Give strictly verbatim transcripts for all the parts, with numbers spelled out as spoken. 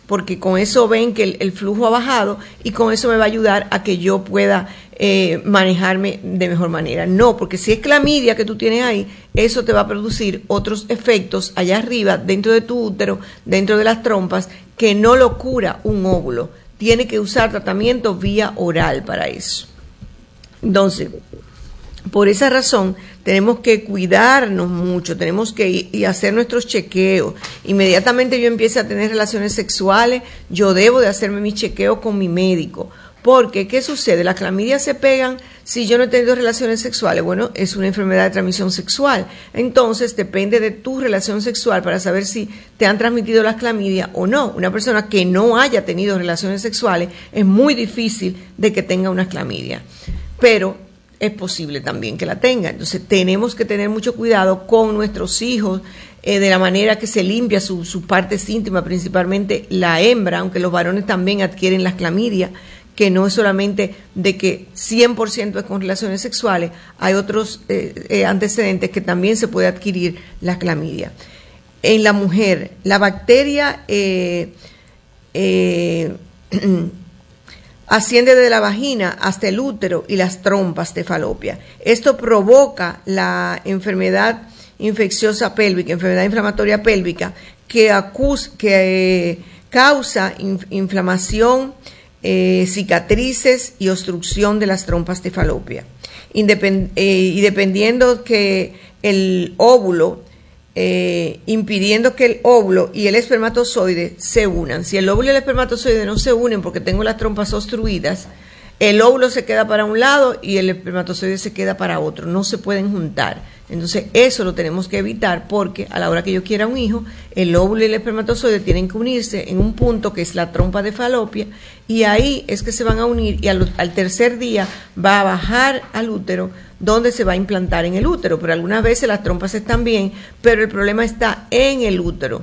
porque con eso ven que el, el flujo ha bajado y con eso me va a ayudar a que yo pueda eh, manejarme de mejor manera. No, porque si es clamidia que tú tienes ahí, eso te va a producir otros efectos allá arriba, dentro de tu útero, dentro de las trompas, que no lo cura un óvulo. Tiene que usar tratamiento vía oral para eso. Entonces, por esa razón, tenemos que cuidarnos mucho, tenemos que ir y hacer nuestros chequeos. Inmediatamente yo empiece a tener relaciones sexuales, yo debo de hacerme mis chequeos con mi médico. Porque, ¿qué sucede? Las clamidias se pegan si yo no he tenido relaciones sexuales. Bueno, es una enfermedad de transmisión sexual. Entonces, depende de tu relación sexual para saber si te han transmitido las clamidias o no. Una persona que no haya tenido relaciones sexuales, es muy difícil de que tenga una clamidia. Pero es posible también que la tenga. Entonces, tenemos que tener mucho cuidado con nuestros hijos, eh, de la manera que se limpia sus su partes íntimas, principalmente la hembra, aunque los varones también adquieren las clamidias, que no es solamente de que cien por ciento es con relaciones sexuales, hay otros eh, eh, antecedentes que también se puede adquirir la clamidia. En la mujer, la bacteria eh, eh, asciende de la vagina hasta el útero y las trompas de Falopia. Esto provoca la enfermedad infecciosa pélvica, enfermedad inflamatoria pélvica, que, acus, que eh, causa in, inflamación, Eh, cicatrices y obstrucción de las trompas de Falopia. Independ eh, y dependiendo que el óvulo, eh, impidiendo que el óvulo y el espermatozoide se unan. Si el óvulo y el espermatozoide no se unen porque tengo las trompas obstruidas, el óvulo se queda para un lado y el espermatozoide se queda para otro. No se pueden juntar. Entonces, eso lo tenemos que evitar porque a la hora que yo quiera un hijo, el óvulo y el espermatozoide tienen que unirse en un punto que es la trompa de Falopia y ahí es que se van a unir y al, al tercer día va a bajar al útero donde se va a implantar en el útero. Pero algunas veces las trompas están bien, pero el problema está en el útero,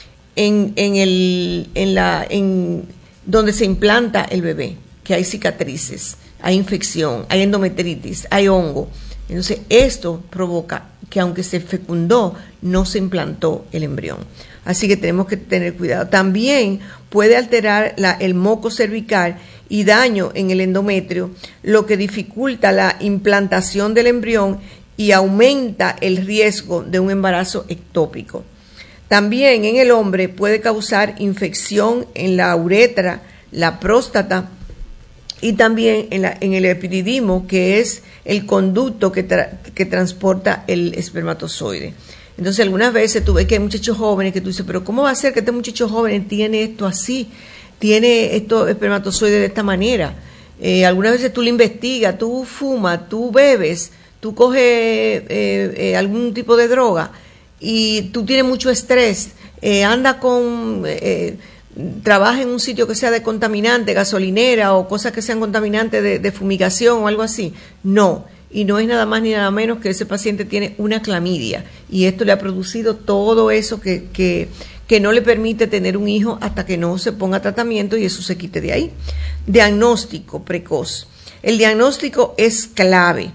en, en, el, en, la, en donde se implanta el bebé, que hay cicatrices, hay infección, hay endometritis, hay hongo. Entonces, esto provoca que aunque se fecundó, no se implantó el embrión. Así que tenemos que tener cuidado. También puede alterar la, el moco cervical y daño en el endometrio, lo que dificulta la implantación del embrión y aumenta el riesgo de un embarazo ectópico. También en el hombre puede causar infección en la uretra, la próstata, y también en, la, en el epididimo, que es el conducto que, tra que transporta el espermatozoide. Entonces, algunas veces tú ves que hay muchachos jóvenes que tú dices, pero ¿cómo va a ser que este muchacho joven tiene esto así? Tiene estos espermatozoides de esta manera. Eh, algunas veces tú lo investigas, tú fumas, tú bebes, tú coges eh, eh, algún tipo de droga y tú tienes mucho estrés, eh, anda con... Eh, trabaja en un sitio que sea de contaminante, gasolinera o cosas que sean contaminantes de, de fumigación o algo así. No, y no es nada más ni nada menos que ese paciente tiene una clamidia y esto le ha producido todo eso que, que, que no le permite tener un hijo hasta que no se ponga tratamiento y eso se quite de ahí. Diagnóstico precoz. El diagnóstico es clave.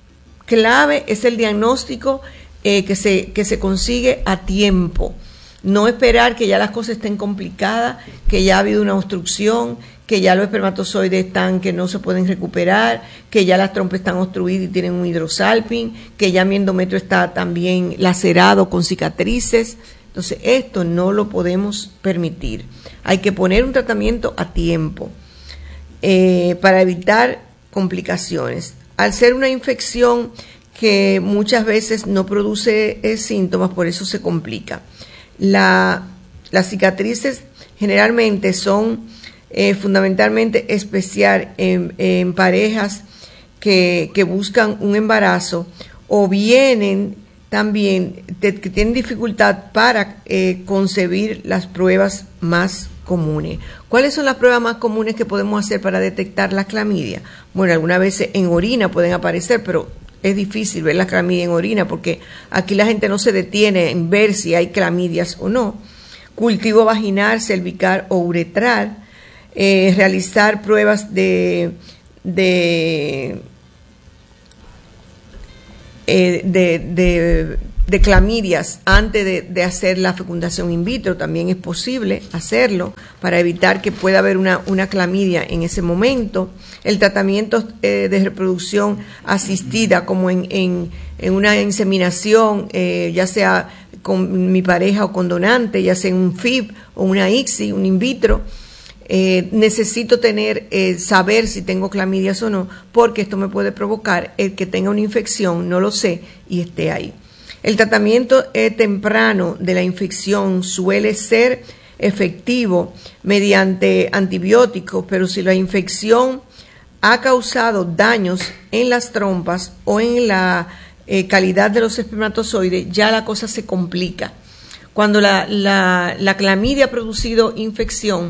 Clave es el diagnóstico eh, que se, que se consigue a tiempo. No esperar que ya las cosas estén complicadas, que ya ha habido una obstrucción, que ya los espermatozoides están que no se pueden recuperar, que ya las trompas están obstruidas y tienen un hidrosalping, que ya mi endometrio está también lacerado con cicatrices. Entonces, esto no lo podemos permitir. Hay que poner un tratamiento a tiempo eh, para evitar complicaciones. Al ser una infección que muchas veces no produce eh, síntomas, por eso se complica. La, las cicatrices generalmente son eh, fundamentalmente especial en, en parejas que, que buscan un embarazo o vienen también de, que tienen dificultad para eh, concebir las pruebas más comunes. ¿Cuáles son las pruebas más comunes que podemos hacer para detectar la clamidia? Bueno, algunas veces en orina pueden aparecer, pero es difícil ver la clamidia en orina porque aquí la gente no se detiene en ver si hay clamidias o no. Cultivo vaginal, cervical o uretral, eh, realizar pruebas de, de, eh, de, de de clamidias antes de, de hacer la fecundación in vitro. También es posible hacerlo para evitar que pueda haber una, una clamidia en ese momento. El tratamiento eh, de reproducción asistida, como en, en, en una inseminación, eh, ya sea con mi pareja o con donante, ya sea en un F I V o una I C S I, un in vitro, eh, necesito tener, eh, saber si tengo clamidias o no, porque esto me puede provocar el que tenga una infección, no lo sé, y esté ahí. El tratamiento eh, temprano de la infección suele ser efectivo mediante antibióticos, pero si la infección ha causado daños en las trompas o en la eh, calidad de los espermatozoides, ya la cosa se complica. Cuando la, la, la clamidia ha producido infección,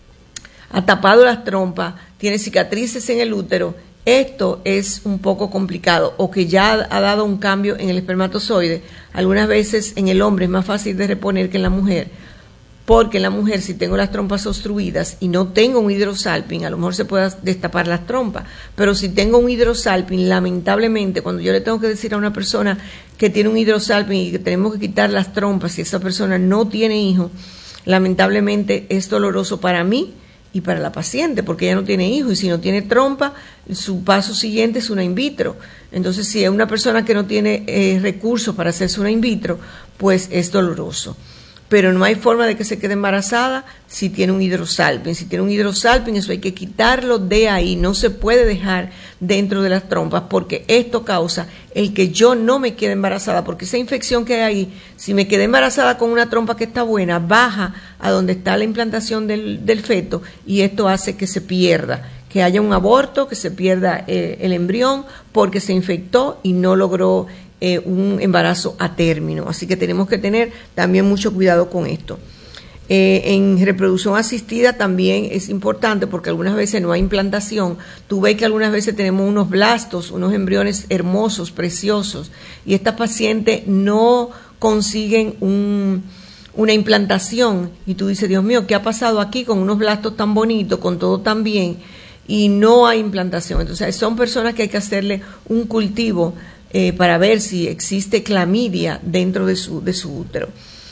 ha tapado las trompas, tiene cicatrices en el útero, esto es un poco complicado, o que ya ha dado un cambio en el espermatozoide. Algunas veces en el hombre es más fácil de reponer que en la mujer, porque en la mujer, si tengo las trompas obstruidas y no tengo un hidrosalping, a lo mejor se puede destapar las trompas, pero si tengo un hidrosalping, lamentablemente, cuando yo le tengo que decir a una persona que tiene un hidrosalping y que tenemos que quitar las trompas, si esa persona no tiene hijos, lamentablemente es doloroso para mí y para la paciente, porque ella no tiene hijos, y si no tiene trompa, su paso siguiente es una in vitro. Entonces, si es una persona que no tiene eh, recursos para hacerse una in vitro, pues es doloroso. Pero no hay forma de que se quede embarazada si tiene un hidrosalping. Si tiene un hidrosalping, eso hay que quitarlo de ahí, no se puede dejar dentro de las trompas, porque esto causa el que yo no me quede embarazada, porque esa infección que hay ahí, si me quedé embarazada con una trompa que está buena, baja a donde está la implantación del, del feto, y esto hace que se pierda, que haya un aborto, que se pierda eh, el embrión, porque se infectó y no logró Eh, un embarazo a término. Así que tenemos que tener también mucho cuidado con esto. Eh, en reproducción asistida también es importante, porque algunas veces no hay implantación. Tú ves que algunas veces tenemos unos blastos, unos embriones hermosos, preciosos, y estas pacientes no consiguen un, una implantación, y tú dices, Dios mío, ¿qué ha pasado aquí con unos blastos tan bonitos, con todo tan bien, y no hay implantación? Entonces son personas que hay que hacerle un cultivo Eh, para ver si existe clamidia dentro de su, de su útero.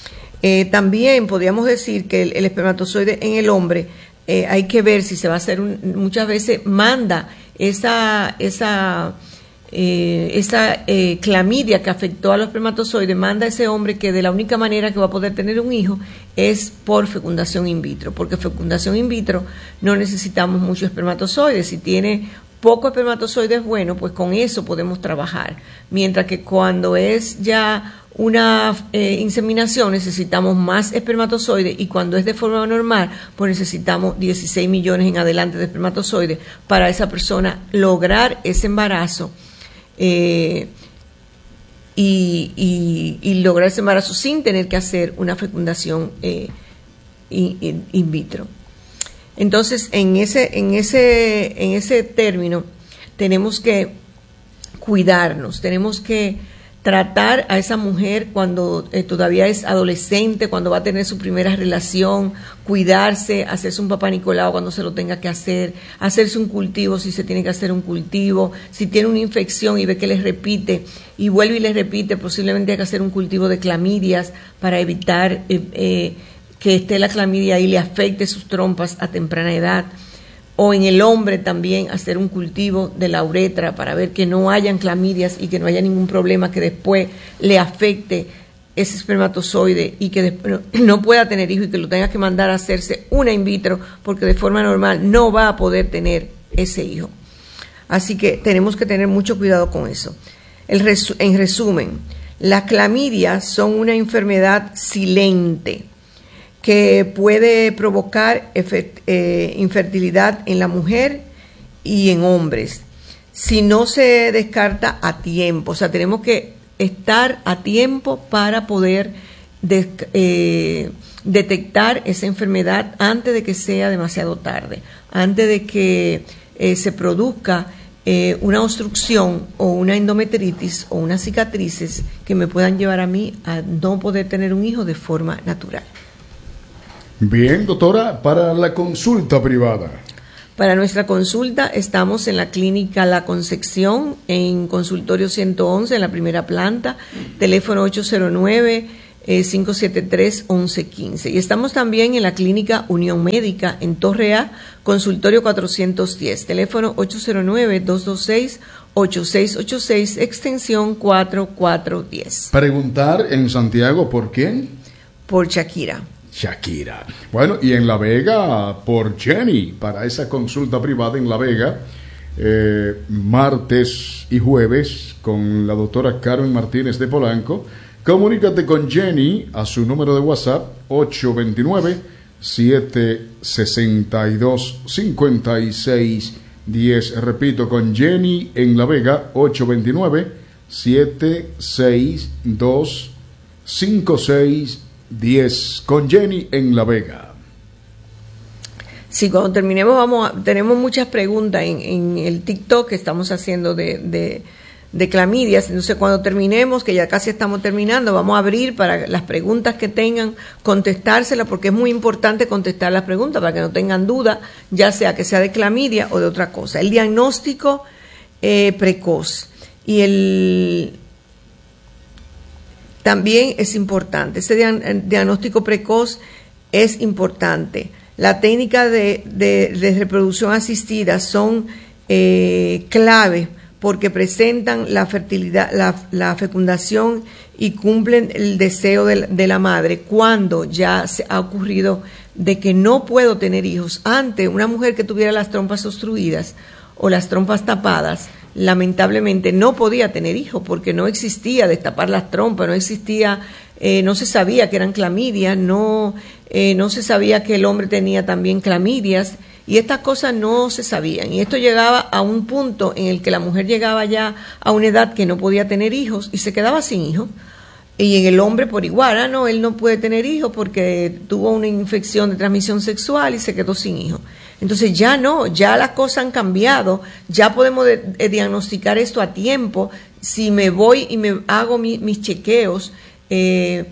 Eh, también podríamos decir que el, el espermatozoide en el hombre, eh, hay que ver si se va a hacer, un, muchas veces manda esa, esa, eh, esa eh, clamidia que afectó a los espermatozoides, manda a ese hombre que de la única manera que va a poder tener un hijo es por fecundación in vitro, porque fecundación in vitro no necesitamos muchos espermatozoides. Si tiene poco espermatozoides, bueno, pues con eso podemos trabajar. Mientras que cuando es ya una eh, inseminación necesitamos más espermatozoides, y cuando es de forma normal, pues necesitamos dieciséis millones en adelante de espermatozoides para esa persona lograr ese embarazo eh, y, y, y lograr ese embarazo sin tener que hacer una fecundación eh, in, in vitro. Entonces, en ese, en ese, en ese término, tenemos que cuidarnos, tenemos que tratar a esa mujer cuando eh, todavía es adolescente, cuando va a tener su primera relación, cuidarse, hacerse un papá Nicolau cuando se lo tenga que hacer, hacerse un cultivo si se tiene que hacer un cultivo, si tiene una infección y ve que les repite y vuelve y les repite, posiblemente hay que hacer un cultivo de clamidias para evitar eh, eh, que esté la clamidia y le afecte sus trompas a temprana edad. O en el hombre también hacer un cultivo de la uretra para ver que no hayan clamidias y que no haya ningún problema que después le afecte ese espermatozoide y que después no pueda tener hijo y que lo tenga que mandar a hacerse una in vitro, porque de forma normal no va a poder tener ese hijo. Así que tenemos que tener mucho cuidado con eso. El resu- en resumen, las clamidias son una enfermedad silente que puede provocar efect, eh, infertilidad en la mujer y en hombres, si no se descarta a tiempo. O sea, tenemos que estar a tiempo para poder de, eh, detectar esa enfermedad antes de que sea demasiado tarde, antes de que eh, se produzca eh, una obstrucción o una endometritis o unas cicatrices que me puedan llevar a mí a no poder tener un hijo de forma natural. Bien, doctora, para la consulta privada. Para nuestra consulta estamos en la clínica La Concepción, en consultorio ciento once, en la primera planta, teléfono ocho cero nueve, cinco siete tres, once quince. Y estamos también en la clínica Unión Médica, en Torre A, consultorio cuatrocientos diez, teléfono ocho cero nueve, dos dos seis, ocho seis ocho seis, extensión cuatro cuatro uno cero. Preguntar en Santiago, ¿por quién? Por Shakira. Shakira. Bueno, y en La Vega, por Jenny, para esa consulta privada en La Vega, eh, martes y jueves, con la doctora Carmen Martínez de Polanco. Comunícate con Jenny a su número de WhatsApp ocho dos nueve, siete seis dos, cinco seis uno cero. Repito, con Jenny en La Vega, ocho dos nueve, siete seis dos, cinco seis uno cero. Con Jenny en La Vega. Sí, cuando terminemos vamos a, tenemos muchas preguntas en, en el TikTok que estamos haciendo de, de, de clamidias. Entonces, cuando terminemos, que ya casi estamos terminando, vamos a abrir para las preguntas que tengan, contestárselas, porque es muy importante contestar las preguntas para que no tengan duda, ya sea que sea de clamidia o de otra cosa. El diagnóstico eh, precoz y el también es importante. Ese dian, diagnóstico precoz es importante. La técnica de, de, de reproducción asistida son eh, clave porque presentan la fertilidad, la, la fecundación y cumplen el deseo de, de la madre cuando ya se ha ocurrido de que no puedo tener hijos. Antes, una mujer que tuviera las trompas obstruidas o las trompas tapadas, lamentablemente no podía tener hijos porque no existía destapar las trompas, no existía, eh, no se sabía que eran clamidias, no, eh, no se sabía que el hombre tenía también clamidias y estas cosas no se sabían. Y esto llegaba a un punto en el que la mujer llegaba ya a una edad que no podía tener hijos y se quedaba sin hijos. Y en el hombre por igual, ah, no, él no puede tener hijos porque tuvo una infección de transmisión sexual y se quedó sin hijos. Entonces ya no, ya las cosas han cambiado, ya podemos de, de diagnosticar esto a tiempo. Si me voy y me hago mi, mis chequeos, eh,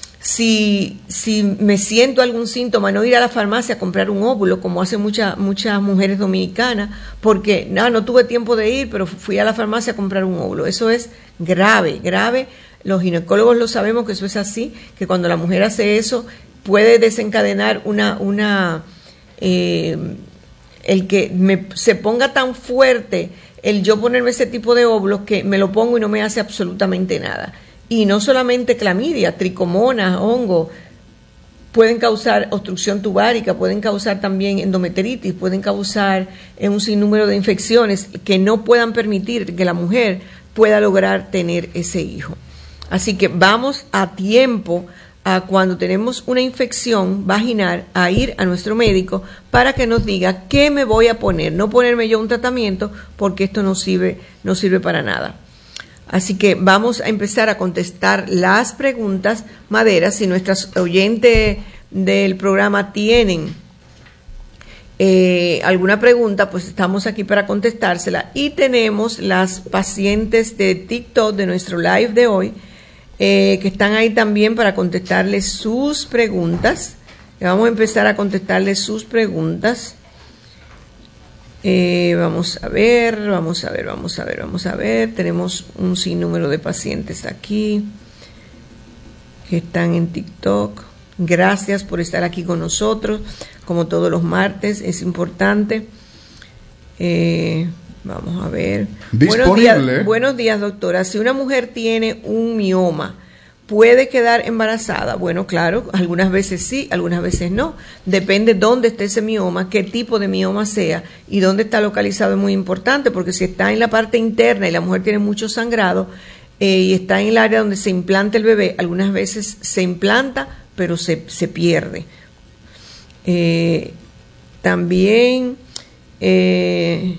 si, si me siento algún síntoma, no ir a la farmacia a comprar un óvulo, como hacen muchas muchas mujeres dominicanas, porque no, no tuve tiempo de ir, pero fui a la farmacia a comprar un óvulo. Eso es grave, grave. Los ginecólogos lo sabemos que eso es así, que cuando la mujer hace eso puede desencadenar una, una eh, el que me, se ponga tan fuerte el yo ponerme ese tipo de óvulos que me lo pongo y no me hace absolutamente nada. Y no solamente clamidia, tricomonas, hongo, pueden causar obstrucción tubárica, pueden causar también endometritis, pueden causar un sinnúmero de infecciones que no puedan permitir que la mujer pueda lograr tener ese hijo. Así que vamos a tiempo a cuando tenemos una infección vaginal a ir a nuestro médico para que nos diga qué me voy a poner, no ponerme yo un tratamiento porque esto no sirve, no sirve para nada. Así que vamos a empezar a contestar las preguntas, Maderas. Si nuestras oyentes del programa tienen eh, alguna pregunta, pues estamos aquí para contestársela. Y tenemos las pacientes de TikTok de nuestro live de hoy, Eh, que están ahí también para contestarles sus preguntas. Vamos a empezar a contestarles sus preguntas. Eh, vamos a ver, vamos a ver, vamos a ver, vamos a ver. Tenemos un sinnúmero de pacientes aquí que están en TikTok. Gracias por estar aquí con nosotros, como todos los martes, es importante. Eh, Vamos a ver. Buenos días, buenos días, doctora. Si una mujer tiene un mioma, ¿puede quedar embarazada? Bueno, claro, algunas veces sí, algunas veces no. Depende dónde esté ese mioma, qué tipo de mioma sea y dónde está localizado es muy importante, porque si está en la parte interna y la mujer tiene mucho sangrado eh, y está en el área donde se implanta el bebé, algunas veces se implanta, pero se, se pierde. Eh, también... Eh,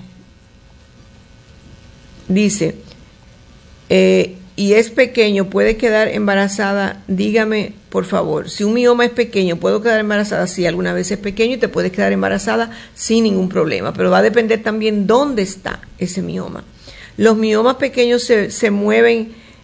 Dice, eh, y es pequeño, ¿puede quedar embarazada? Dígame, por favor, si un mioma es pequeño, ¿puedo quedar embarazada? Sí, alguna vez es pequeño y te puedes quedar embarazada sin ningún problema, pero va a depender también dónde está ese mioma. Los miomas pequeños se, se mueven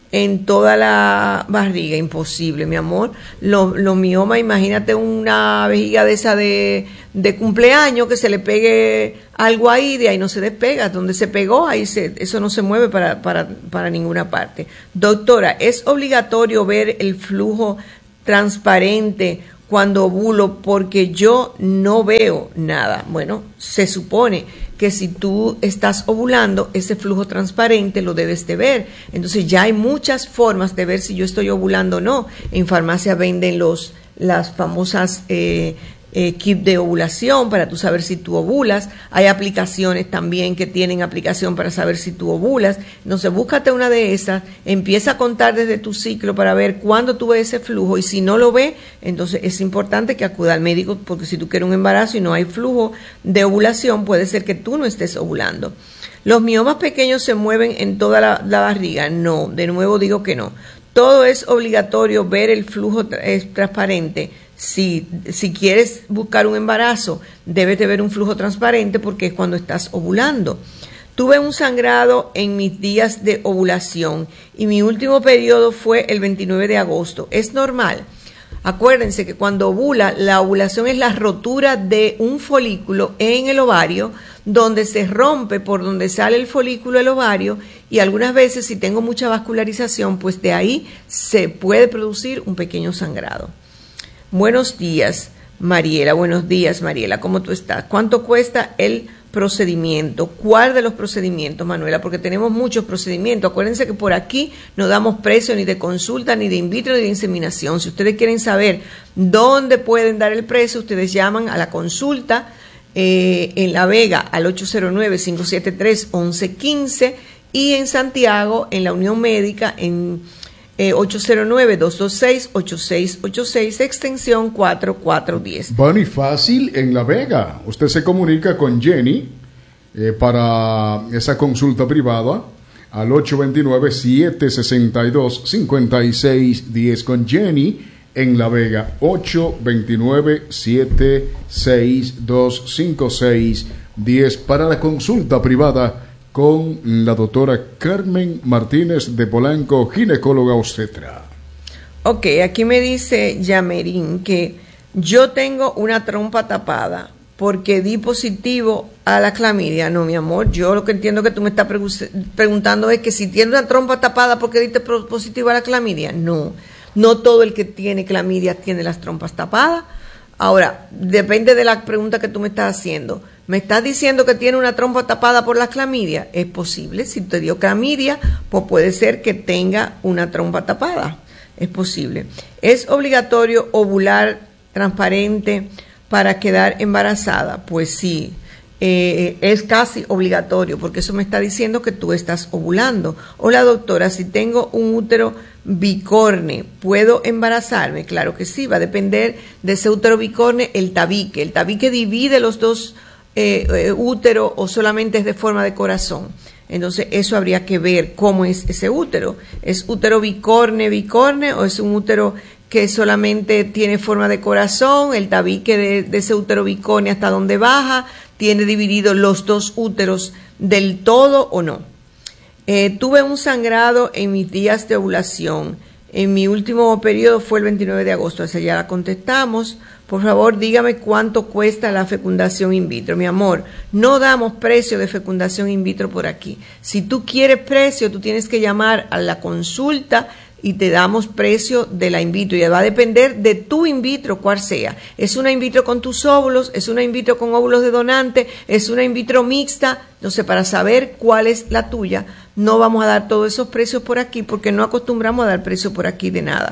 en toda la barriga, imposible, mi amor. Los lo miomas, imagínate una vejiga de esa de, de cumpleaños que se le pegue algo ahí, de ahí no se despega, donde se pegó, ahí se, eso no se mueve para, para, para ninguna parte. Doctora, ¿es obligatorio ver el flujo transparente cuando ovulo? Porque yo no veo nada. Bueno, se supone que si tú estás ovulando, ese flujo transparente lo debes de ver. Entonces ya hay muchas formas de ver si yo estoy ovulando o no. En farmacia venden los las famosas eh, eh, kits de ovulación para tú saber si tú ovulas. Hay aplicaciones también que tienen aplicación para saber si tú ovulas. Entonces búscate una de esas, empieza a contar desde tu ciclo para ver cuándo tú ves ese flujo, y si no lo ves, entonces es importante que acuda al médico, porque si tú quieres un embarazo y no hay flujo de ovulación, puede ser que tú no estés ovulando. ¿Los miomas pequeños se mueven en toda la, la barriga? No, de nuevo digo que no. Todo es obligatorio ver el flujo tra- es transparente. Si, si quieres buscar un embarazo, debes de ver un flujo transparente, porque es cuando estás ovulando. Tuve un sangrado en mis días de ovulación y mi último periodo fue el veintinueve de agosto. ¿Es normal? Acuérdense que cuando ovula, la ovulación es la rotura de un folículo en el ovario, donde se rompe por donde sale el folículo el ovario, y algunas veces, si tengo mucha vascularización, pues de ahí se puede producir un pequeño sangrado. Buenos días, Mariela. Buenos días, Mariela. ¿Cómo tú estás? ¿Cuánto cuesta el procedimiento? ¿Cuál de los procedimientos, Manuela? Porque tenemos muchos procedimientos. Acuérdense que por aquí no damos precio ni de consulta, ni de in vitro, ni de inseminación. Si ustedes quieren saber dónde pueden dar el precio, ustedes llaman a la consulta eh, en La Vega al ocho cero nueve, cinco siete tres, once quince, y en Santiago en la Unión Médica en Eh, ocho cero nueve, dos dos seis, ocho seis ocho seis, extensión cuatro cuatro uno cero. Bueno, y fácil en La Vega. Usted se comunica con Jenny eh, para esa consulta privada al ocho dos nueve, siete seis dos, cinco seis uno cero con Jenny en La Vega. ocho dos nueve, siete seis dos, cinco seis uno cero para la consulta privada con la doctora Carmen Martínez de Polanco, ginecóloga obstetra. Ok, aquí me dice Yamerín que yo tengo una trompa tapada porque di positivo a la clamidia. No, mi amor, yo lo que entiendo que tú me estás pregu- preguntando es que si tienes una trompa tapada, ¿por qué diste positivo a la clamidia? No, no todo el que tiene clamidia tiene las trompas tapadas. Ahora, depende de la pregunta que tú me estás haciendo. ¿Me estás diciendo que tiene una trompa tapada por la clamidia? Es posible. Si te dio clamidia, pues puede ser que tenga una trompa tapada. Es posible. ¿Es obligatorio ovular transparente para quedar embarazada? Pues sí. Eh, es casi obligatorio, porque eso me está diciendo que tú estás ovulando. Hola, doctora, si tengo un útero bicorne, ¿puedo embarazarme? Claro que sí, va a depender de ese útero bicorne, el tabique. El tabique divide los dos eh, eh, úteros, o solamente es de forma de corazón. Entonces eso habría que ver cómo es ese útero. ¿Es útero bicorne, bicorne, o es un útero que solamente tiene forma de corazón? El tabique de, de ese útero bicorne, ¿hasta dónde baja? ¿Tiene divididos los dos úteros del todo o no? Eh, tuve un sangrado en mis días de ovulación. En mi último periodo fue el veintinueve de agosto. Esa ya la contestamos. Por favor, dígame cuánto cuesta la fecundación in vitro. Mi amor, no damos precio de fecundación in vitro por aquí. Si tú quieres precio, tú tienes que llamar a la consulta y te damos precio de la in vitro, y va a depender de tu in vitro cuál sea. ¿Es una in vitro con tus óvulos? ¿Es una in vitro con óvulos de donante? ¿Es una in vitro mixta? Entonces, para saber cuál es la tuya, no vamos a dar todos esos precios por aquí, porque no acostumbramos a dar precio por aquí de nada.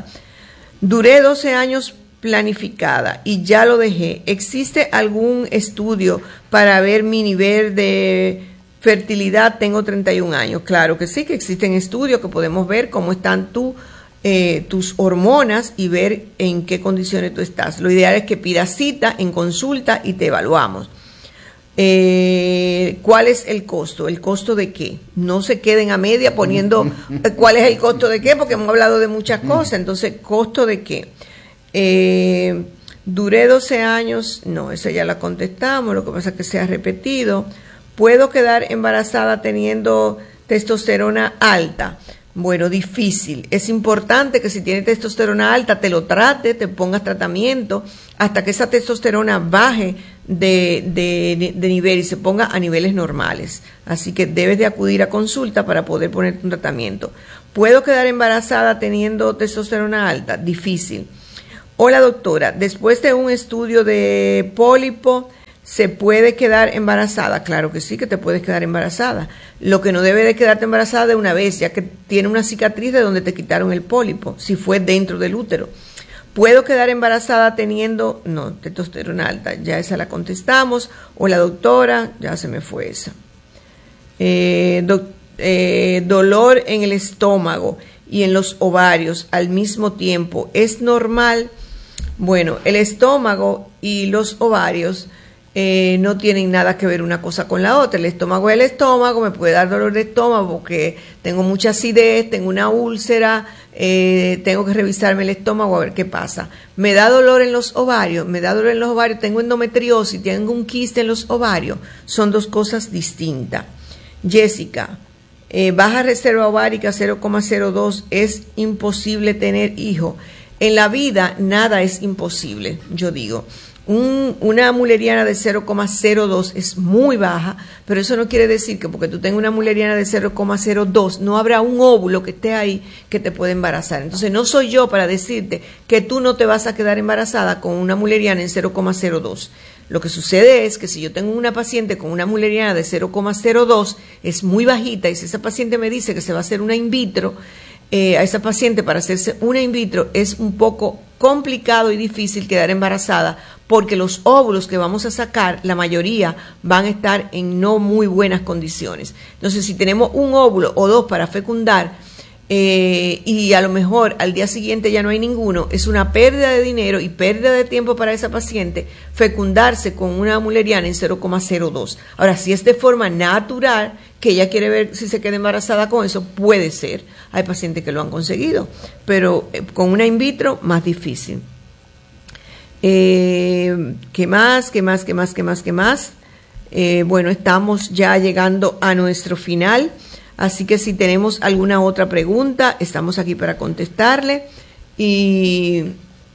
Duré doce años planificada y ya lo dejé. ¿Existe algún estudio para ver mi nivel de fertilidad? Tengo treinta y un años. Claro que sí, que existen estudios que podemos ver cómo están tu, eh, tus hormonas y ver en qué condiciones tú estás. Lo ideal es que pidas cita en consulta y te evaluamos. Eh, ¿Cuál es el costo? ¿El costo de qué? No se queden a media poniendo cuál es el costo de qué, porque hemos hablado de muchas cosas. Entonces, ¿costo de qué? Eh, duré doce años. No, esa ya la contestamos. Lo que pasa es que se ha repetido. ¿Puedo quedar embarazada teniendo testosterona alta? Bueno, difícil. Es importante que si tienes testosterona alta, te lo trate, te pongas tratamiento hasta que esa testosterona baje de, de, de nivel y se ponga a niveles normales. Así que debes de acudir a consulta para poder ponerte un tratamiento. ¿Puedo quedar embarazada teniendo testosterona alta? Difícil. Hola doctora, después de un estudio de pólipo, ¿se puede quedar embarazada? Claro que sí, que te puedes quedar embarazada. Lo que no debe de quedarte embarazada de una vez, ya que tiene una cicatriz de donde te quitaron el pólipo, si fue dentro del útero. ¿Puedo quedar embarazada teniendo? No, testosterona alta, ya esa la contestamos. Hola doctora, ya se me fue esa. Eh, doc, eh, dolor en el estómago y en los ovarios al mismo tiempo, ¿es normal? Bueno, el estómago y los ovarios eh, no tienen nada que ver una cosa con la otra. El estómago es el estómago, me puede dar dolor de estómago porque tengo mucha acidez, tengo una úlcera, eh, tengo que revisarme el estómago a ver qué pasa. Me da dolor en los ovarios, me da dolor en los ovarios, tengo endometriosis, tengo un quiste en los ovarios. Son dos cosas distintas. Jessica, eh, baja reserva ovárica cero coma cero dos, es imposible tener hijo. En la vida nada es imposible, yo digo. Un, una mulleriana de cero coma cero dos es muy baja, pero eso no quiere decir que porque tú tengas una mulleriana de cero coma cero dos no habrá un óvulo que esté ahí que te pueda embarazar. Entonces no soy yo para decirte que tú no te vas a quedar embarazada con una mulleriana en cero coma cero dos. Lo que sucede es que si yo tengo una paciente con una mulleriana de cero coma cero dos, es muy bajita, y si esa paciente me dice que se va a hacer una in vitro, Eh, a esa paciente para hacerse una in vitro es un poco complicado y difícil quedar embarazada porque los óvulos que vamos a sacar, la mayoría van a estar en no muy buenas condiciones. Entonces, si tenemos un óvulo o dos para fecundar eh, y a lo mejor al día siguiente ya no hay ninguno, es una pérdida de dinero y pérdida de tiempo para esa paciente fecundarse con una mulleriana en cero coma cero dos. Ahora, si es de forma natural, que ella quiere ver si se queda embarazada con eso, puede ser. Hay pacientes que lo han conseguido, pero eh, con una in vitro más difícil. Eh, ¿Qué más? ¿Qué más? ¿Qué más? ¿Qué más? ¿Qué más? Eh, bueno, estamos ya llegando a nuestro final, así que si tenemos alguna otra pregunta, estamos aquí para contestarle. Y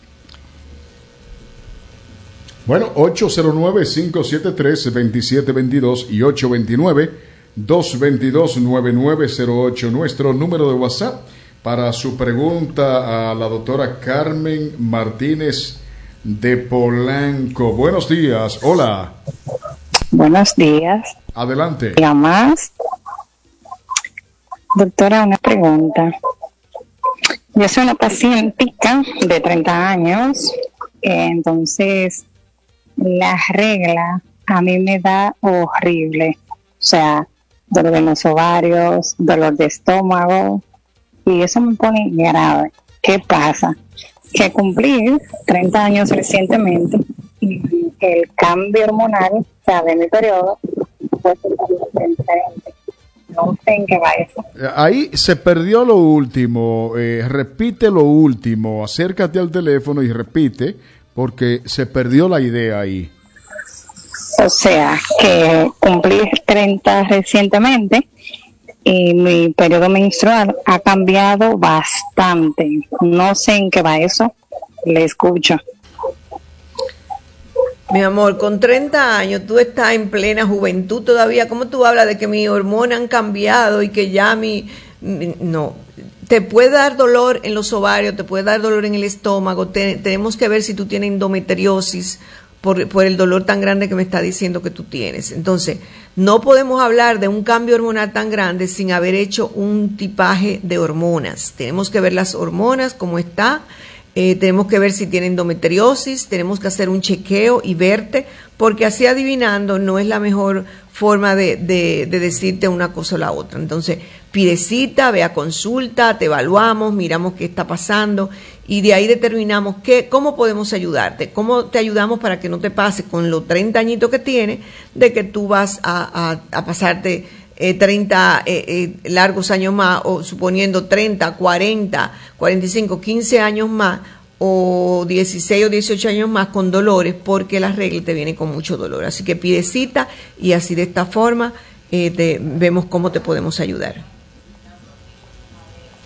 bueno, ocho cero nueve, cinco siete tres, dos siete dos dos y ocho dos nueve, dos dos dos, nueve nueve cero ocho, nuestro número de WhatsApp para su pregunta a la doctora Carmen Martínez de Polanco. Buenos días, hola. Buenos días. Adelante. Y más, doctora, una pregunta. Yo soy una pacientica de treinta años, entonces la regla a mí me da horrible, o sea, dolor en los ovarios, dolor de estómago, y eso me pone grave. ¿Qué pasa? Que cumplí treinta años recientemente y el cambio hormonal, o sea, de mi periodo, fue totalmente diferente. No sé en qué va eso. Ahí se perdió lo último, eh, repite lo último, acércate al teléfono y repite, porque se perdió la idea ahí. O sea, que cumplí treinta recientemente y mi periodo menstrual ha cambiado bastante. No sé en qué va eso. Le escucho. Mi amor, con treinta años tú estás en plena juventud todavía. ¿Cómo tú hablas de que mis hormonas han cambiado y que ya mi... mi no, te puede dar dolor en los ovarios, te puede dar dolor en el estómago. Te, tenemos que ver si tú tienes endometriosis por, por el dolor tan grande que me está diciendo que tú tienes. Entonces, no podemos hablar de un cambio hormonal tan grande sin haber hecho un tipaje de hormonas. Tenemos que ver las hormonas, cómo está. Eh, tenemos que ver si tiene endometriosis, tenemos que hacer un chequeo y verte, porque así adivinando no es la mejor forma de, de, de decirte una cosa o la otra. Entonces, pide cita, ve a consulta, te evaluamos, miramos qué está pasando y de ahí determinamos qué, cómo podemos ayudarte, cómo te ayudamos para que no te pase con los treinta añitos que tienes, de que tú vas a, a, a pasarte Eh, treinta eh, eh, largos años más, o suponiendo treinta, cuarenta, cuarenta y cinco, quince años más, o dieciséis o dieciocho años más con dolores, porque la regla te viene con mucho dolor. Así que pide cita y así de esta forma eh, te, vemos cómo te podemos ayudar.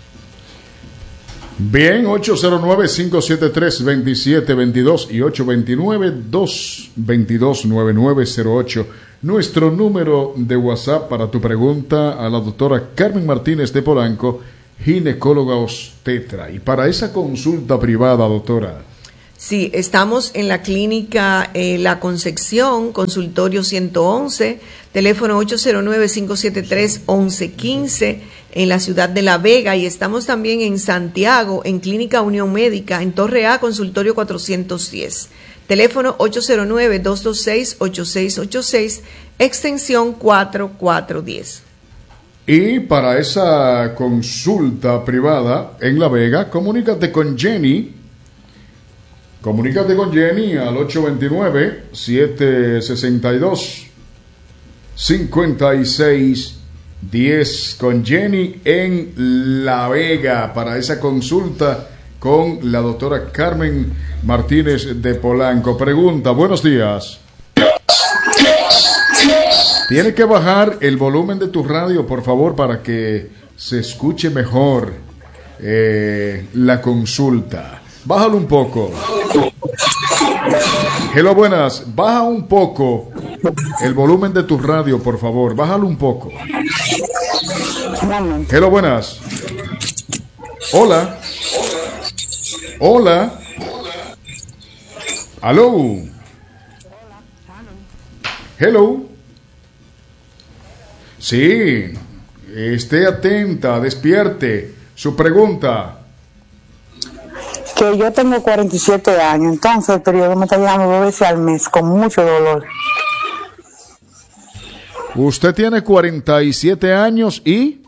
Bien, ocho cero nueve, cinco siete tres, dos siete dos dos y ocho dos nueve, dos dos nueve nueve cero ocho. Nuestro número de WhatsApp para tu pregunta a la doctora Carmen Martínez de Polanco, ginecóloga obstetra. Y para esa consulta privada, doctora. Sí, estamos en la clínica eh, La Concepción, consultorio ciento once, teléfono ocho cero nueve, cinco siete tres, once quince, en la ciudad de La Vega, y estamos también en Santiago, en Clínica Unión Médica, en Torre A, consultorio cuatrocientos diez, teléfono ocho cero nueve, dos dos seis, ocho seis ocho seis, extensión cuatro cuatro uno cero. Y para esa consulta privada en La Vega, comunícate con Jenny. Comunícate con Jenny al ocho dos nueve, siete seis dos, cinco seis uno cero con Jenny en La Vega para esa consulta con la doctora Carmen Martínez de Polanco. Pregunta, buenos días. Tiene que bajar el volumen de tu radio, por favor, para que se escuche mejor eh, la consulta. Bájalo un poco. Hello, buenas. Baja un poco el volumen de tu radio, por favor. Bájalo un poco. Hello, buenas. Hola. Hola. Aló. Hello. Sí. Esté atenta, despierte. Su pregunta. Que yo tengo cuarenta y siete años, entonces el periodo me está llegando dos veces al mes con mucho dolor. Usted tiene cuarenta y siete años y...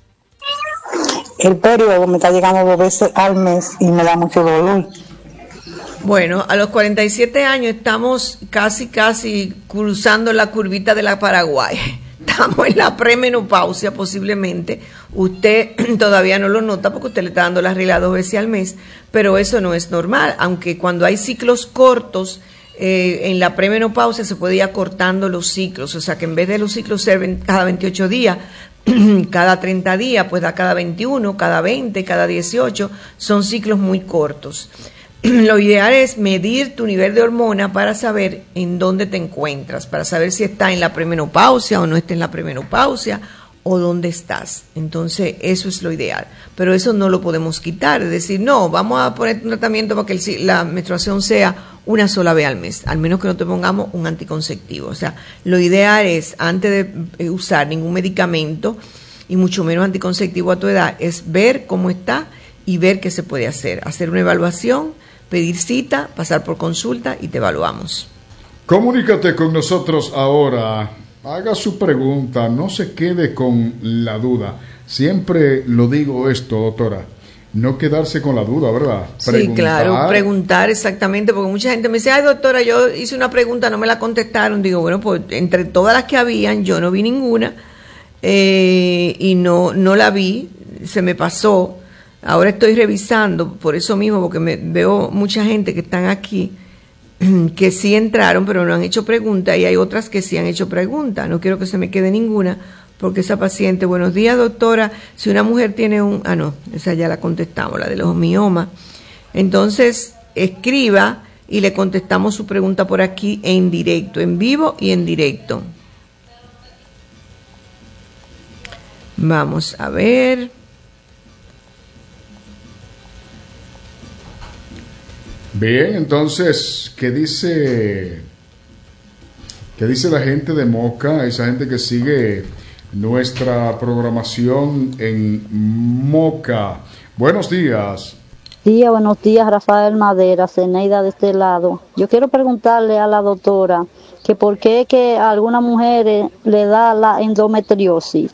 El periodo me está llegando dos veces al mes y me da mucho dolor. Bueno, a los cuarenta y siete años estamos casi, casi cruzando la curvita de la Paraguay. Estamos en la premenopausia posiblemente. Usted todavía no lo nota porque usted le está dando la regla dos veces al mes, pero eso no es normal, aunque cuando hay ciclos cortos, eh, en la premenopausia se puede ir acortando los ciclos, o sea que en vez de los ciclos ser cada veintiocho días, cada treinta días, pues da cada veintiuno, cada veinte, cada dieciocho, son ciclos muy cortos. Lo ideal es medir tu nivel de hormona para saber en dónde te encuentras, para saber si está en la premenopausia o no está en la premenopausia o dónde estás. Entonces, eso es lo ideal. Pero eso no lo podemos quitar, es decir, no, vamos a poner un tratamiento para que el, la menstruación sea una sola vez al mes, al menos que no te pongamos un anticonceptivo. O sea, lo ideal es, antes de usar ningún medicamento, y mucho menos anticonceptivo a tu edad, es ver cómo está y ver qué se puede hacer. Hacer una evaluación, pedir cita, pasar por consulta y te evaluamos. Comunícate con nosotros ahora. Haga su pregunta, no se quede con la duda. Siempre lo digo esto, doctora, no quedarse con la duda, ¿verdad? Preguntar. Sí, claro, preguntar exactamente, porque mucha gente me dice, ay doctora, yo hice una pregunta, no me la contestaron. Digo, bueno, pues entre todas las que habían, yo no vi ninguna eh, y no, no la vi, se me pasó. Ahora estoy revisando, por eso mismo, porque me veo mucha gente que están aquí, que sí entraron, pero no han hecho pregunta, y hay otras que sí han hecho pregunta. No quiero que se me quede ninguna, porque esa paciente, buenos días doctora, si una mujer tiene un, ah no, esa ya la contestamos, la de los miomas, entonces escriba y le contestamos su pregunta por aquí en directo, en vivo y en directo. Vamos a ver. Bien, entonces, ¿qué dice, qué dice la gente de Moca, esa gente que sigue nuestra programación en Moca? Buenos días. Sí, buenos días, Rafael Madera, Zeneida de este lado. Yo quiero preguntarle a la doctora que por qué que a algunas mujeres le da la endometriosis.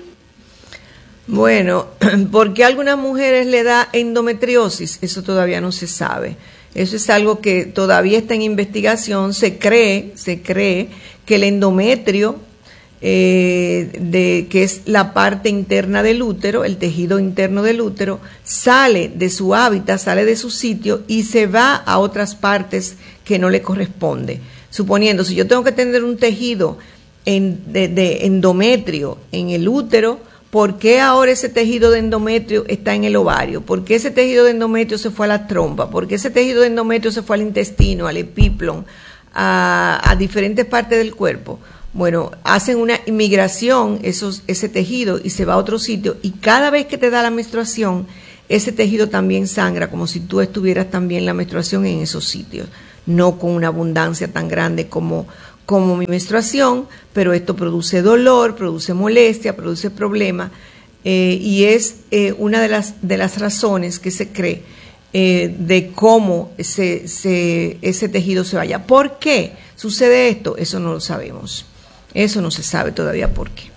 Bueno, ¿por qué a algunas mujeres le da endometriosis? Eso todavía no se sabe. Eso es algo que todavía está en investigación. Se cree, se cree que el endometrio, eh, de, que es la parte interna del útero, el tejido interno del útero, sale de su hábitat, sale de su sitio y se va a otras partes que no le corresponde. Suponiendo, si yo tengo que tener un tejido en, de, de endometrio en el útero, ¿por qué ahora ese tejido de endometrio está en el ovario? ¿Por qué ese tejido de endometrio se fue a la trompa? ¿Por qué ese tejido de endometrio se fue al intestino, al epiplon, a, a diferentes partes del cuerpo? Bueno, hacen una inmigración esos, ese tejido y se va a otro sitio, y cada vez que te da la menstruación, ese tejido también sangra, como si tú estuvieras también la menstruación en esos sitios, no con una abundancia tan grande como como mi menstruación, pero esto produce dolor, produce molestia, produce problemas, eh, y es eh, una de las, de las razones que se cree eh, de cómo se, se, ese tejido se vaya. ¿Por qué sucede esto? Eso no lo sabemos. Eso no se sabe todavía por qué.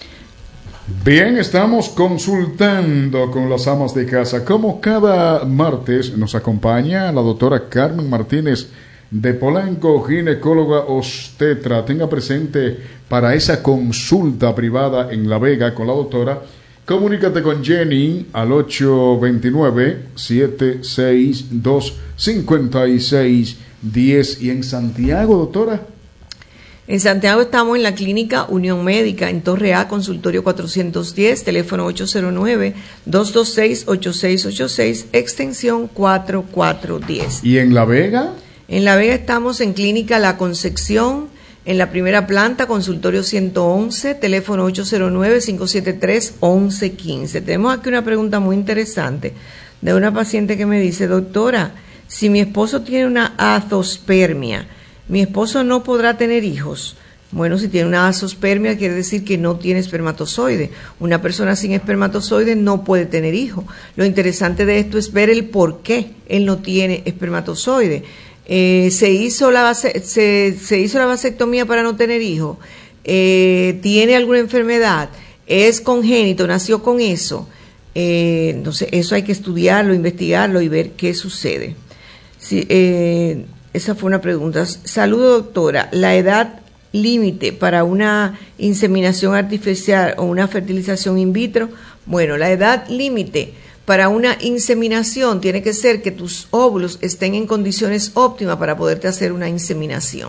Bien, estamos consultando con las amas de casa. Como cada martes nos acompaña la doctora Carmen Martínez de Polanco, ginecóloga obstetra. Tenga presente para esa consulta privada en La Vega con la doctora. Comunícate con Jenny al ocho dos nueve, siete seis dos, cinco seis uno cero. Y en Santiago, doctora. En Santiago estamos en la clínica Unión Médica, en Torre A, consultorio cuatrocientos diez, teléfono ocho cero nueve, dos dos seis, ocho seis ocho seis, extensión cuatro cuatro uno cero. ¿Y en La Vega? En La Vega estamos en Clínica La Concepción, en la primera planta, consultorio ciento once, teléfono ocho cero nueve, cinco siete tres, once quince. Tenemos aquí una pregunta muy interesante de una paciente que me dice: doctora, si mi esposo tiene una azospermia, ¿mi esposo no podrá tener hijos? Bueno, si tiene una azospermia quiere decir que no tiene espermatozoide. Una persona sin espermatozoide no puede tener hijos. Lo interesante de esto es ver el por qué él no tiene espermatozoide. Eh, se hizo la se, se hizo la vasectomía para no tener hijos, eh, tiene alguna enfermedad, es congénito, nació con eso. Eh, entonces eso hay que estudiarlo, investigarlo y ver qué sucede. Sí, eh, esa fue una pregunta. Saludo, doctora. La edad límite para una inseminación artificial o una fertilización in vitro. Bueno, la edad límite para una inseminación tiene que ser que tus óvulos estén en condiciones óptimas para poderte hacer una inseminación.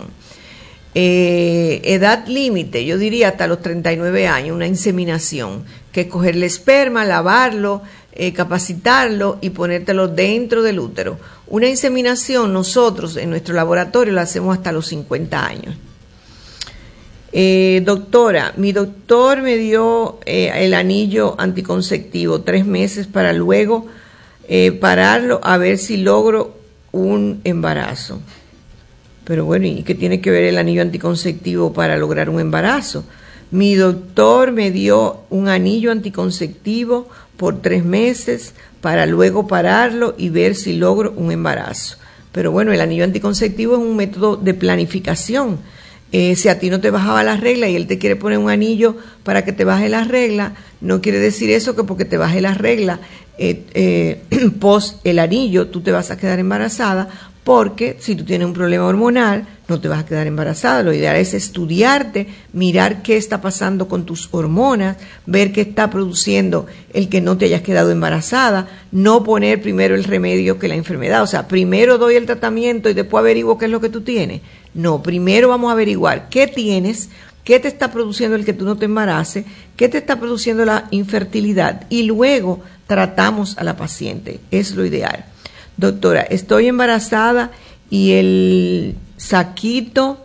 Eh, edad límite, yo diría hasta los treinta y nueve años, una inseminación, que es coger el esperma, lavarlo, eh, capacitarlo y ponértelo dentro del útero. Una inseminación nosotros en nuestro laboratorio la hacemos hasta los cincuenta años. Eh, doctora, mi doctor me dio eh, el anillo anticonceptivo tres meses para luego eh, pararlo a ver si logro un embarazo. Pero bueno, ¿y qué tiene que ver el anillo anticonceptivo para lograr un embarazo? Mi doctor me dio un anillo anticonceptivo por tres meses para luego pararlo y ver si logro un embarazo. Pero bueno, el anillo anticonceptivo es un método de planificación. Eh, si a ti no te bajaba la regla y él te quiere poner un anillo para que te baje la regla, no quiere decir eso que porque te baje la regla eh, eh, post el anillo tú te vas a quedar embarazada, porque si tú tienes un problema hormonal no te vas a quedar embarazada. Lo ideal es estudiarte, mirar qué está pasando con tus hormonas, ver qué está produciendo el que no te hayas quedado embarazada, no poner primero el remedio que la enfermedad. O sea, primero doy el tratamiento y después averiguo qué es lo que tú tienes. No, primero vamos a averiguar qué tienes, qué te está produciendo el que tú no te embaraces, qué te está produciendo la infertilidad, y luego tratamos a la paciente. Es lo ideal. Doctora, estoy embarazada y el saquito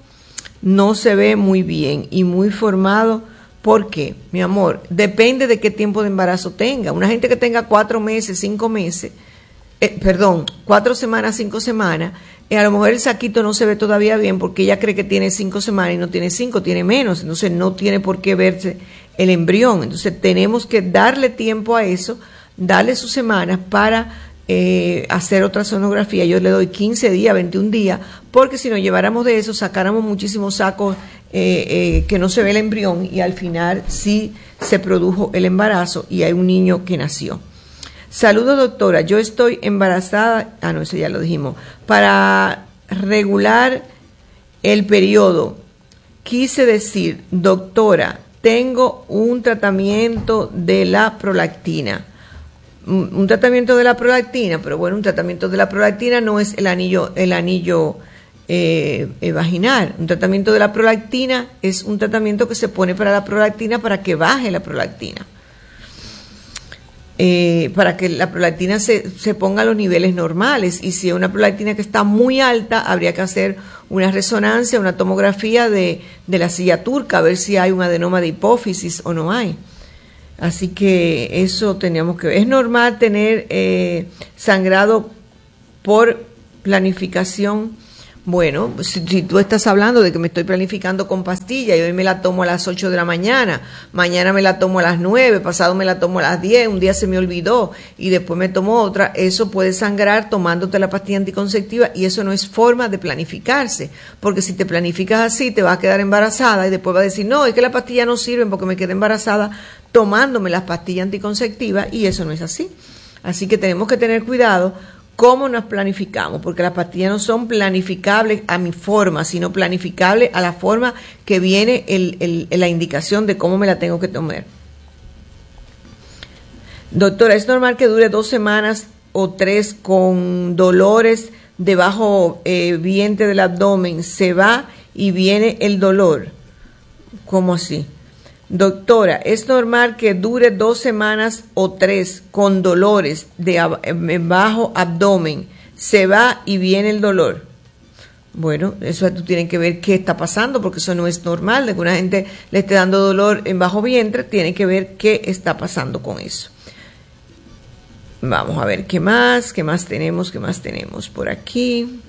no se ve muy bien y muy formado. ¿Por qué? Mi amor, depende de qué tiempo de embarazo tenga. Una gente que tenga cuatro meses, cinco meses, eh, perdón, cuatro semanas, cinco semanas, eh, a lo mejor el saquito no se ve todavía bien porque ella cree que tiene cinco semanas y no tiene cinco, tiene menos. Entonces no tiene por qué verse el embrión. Entonces tenemos que darle tiempo a eso, darle sus semanas para Eh, hacer otra sonografía. Yo le doy quince días, veintiún días, porque si nos lleváramos de eso, sacáramos muchísimos sacos eh, eh, que no se ve el embrión y al final sí se produjo el embarazo y hay un niño que nació. Saludos, doctora, yo estoy embarazada, ah no, eso ya lo dijimos, para regular el periodo. Quise decir, doctora, tengo un tratamiento de la prolactina. Un tratamiento de la prolactina, pero bueno, un tratamiento de la prolactina no es el anillo, el anillo eh, eh, vaginal. Un tratamiento de la prolactina es un tratamiento que se pone para la prolactina para que baje la prolactina. eh, para que la prolactina se, se ponga a los niveles normales. Y si es una prolactina que está muy alta, habría que hacer una resonancia, una tomografía de, de la silla turca, a ver si hay un adenoma de hipófisis o no hay. Así que eso teníamos que ver. Es normal tener eh, sangrado por planificación. Bueno, si, si tú estás hablando de que me estoy planificando con pastilla y hoy me la tomo a las ocho de la mañana, mañana me la tomo a las nueve, pasado me la tomo a las diez, un día se me olvidó y después me tomo otra, eso puede sangrar tomándote la pastilla anticonceptiva y eso no es forma de planificarse, porque si te planificas así te vas a quedar embarazada y después vas a decir, no, es que las pastillas no sirven porque me quedé embarazada tomándome las pastillas anticonceptivas y eso no es así. Así que tenemos que tener cuidado cómo nos planificamos, porque las pastillas no son planificables a mi forma, sino planificables a la forma que viene el, el, la indicación de cómo me la tengo que tomar. Doctora, ¿es normal que dure dos semanas o tres con dolores debajo eh, vientre del abdomen? ¿Se va y viene el dolor? ¿Cómo así? Doctora, ¿es normal que dure dos semanas o tres con dolores de ab- en bajo abdomen? Se va y viene el dolor. Bueno, eso tú tienes que ver qué está pasando, porque eso no es normal. De que una gente le esté dando dolor en bajo vientre, tiene que ver qué está pasando con eso. Vamos a ver qué más, qué más tenemos, qué más tenemos por aquí.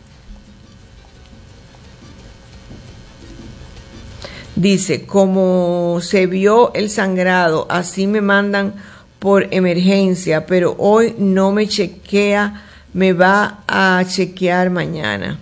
Dice, como se vio el sangrado, así me mandan por emergencia, pero hoy no me chequea, me va a chequear mañana.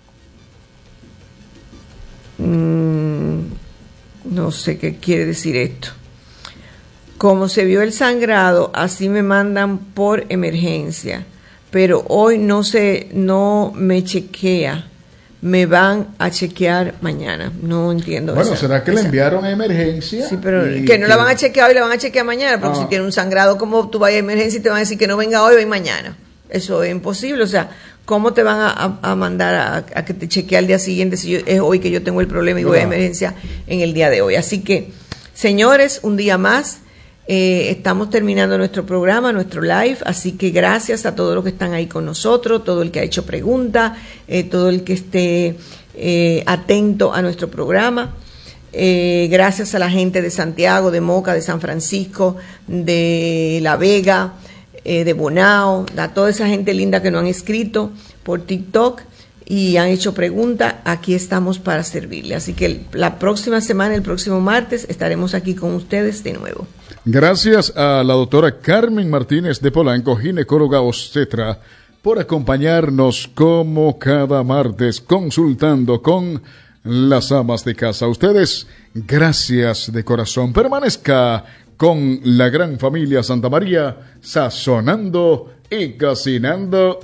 Mm, no sé qué quiere decir esto. Como se vio el sangrado, así me mandan por emergencia, pero hoy no se, no me chequea. Me van a chequear mañana. No entiendo. Bueno, esa, ¿será que esa. le enviaron a emergencia? Sí, pero y que no que... la van a chequear hoy, la van a chequear mañana, porque ah. si tiene un sangrado, como tú vayas a emergencia y te van a decir que no venga hoy, ven mañana. Eso es imposible. O sea, ¿cómo te van a, a, a mandar a, a que te chequee al día siguiente si yo, es hoy que yo tengo el problema y voy claro. a emergencia en el día de hoy? Así que, señores, un día más. Eh, estamos terminando nuestro programa, nuestro live, así que gracias a todos los que están ahí con nosotros, todo el que ha hecho preguntas, eh, todo el que esté eh, atento a nuestro programa. Eh, gracias a la gente de Santiago, de Moca, de San Francisco, de La Vega, eh, de Bonao, a toda esa gente linda que nos han escrito por TikTok y han hecho preguntas. Aquí estamos para servirle. Así que el, la próxima semana, el próximo martes, estaremos aquí con ustedes de nuevo. Gracias a la doctora Carmen Martínez de Polanco, ginecóloga obstetra, por acompañarnos como cada martes consultando con las amas de casa. A ustedes, gracias de corazón. Permanezca con la gran familia Santa María, sazonando y cocinando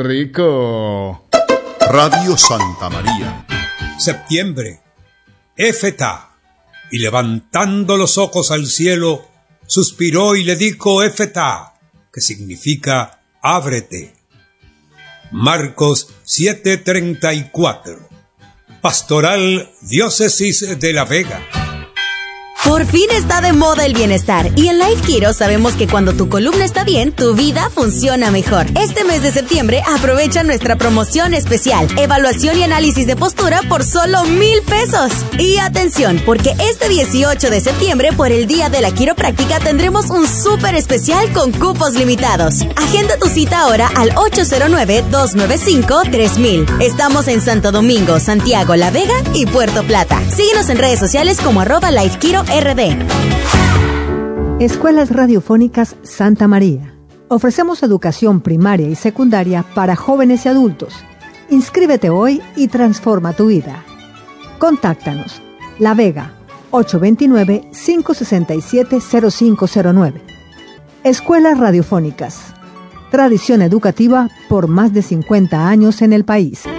rico. Radio Santa María. Septiembre. Éfeta. Y levantando los ojos al cielo, suspiró y le dijo Éfeta, que significa ábrete. Marcos siete treinta y cuatro. Pastoral Diócesis de La Vega. Por fin está de moda el bienestar y en Life Kiro sabemos que cuando tu columna está bien, tu vida funciona mejor. Este mes de septiembre aprovecha nuestra promoción especial, evaluación y análisis de postura por solo mil pesos. Y atención, porque este dieciocho de septiembre, por el Día de la Quiropráctica, tendremos un súper especial con cupos limitados. Agenda tu cita ahora al ocho cero nueve, dos nueve cinco, tres mil. Estamos en Santo Domingo, Santiago, La Vega y Puerto Plata. Síguenos en redes sociales como arroba Life Kiro R D. Escuelas Radiofónicas Santa María. Ofrecemos educación primaria y secundaria para jóvenes y adultos. Inscríbete hoy y transforma tu vida. Contáctanos. La Vega, ocho dos nueve, cinco seis siete, cero cinco cero nueve. Escuelas Radiofónicas. Tradición educativa por más de cincuenta años en el país.